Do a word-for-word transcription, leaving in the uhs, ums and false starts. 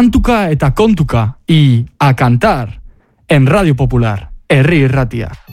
Kantuka eta kontuka, y a cantar en Radio Popular, Herri Irratia.